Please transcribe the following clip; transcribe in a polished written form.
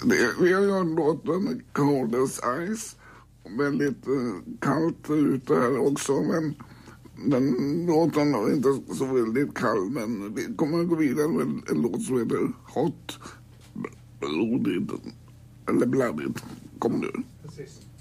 Vi har gjort låten Cold as Ice. Väldigt kallt ute här också, men den låten är inte så väldigt kall, men vi kommer gå vidare med en låt som heter Hot, blodigt eller bladdigt. Kom nu. Precis.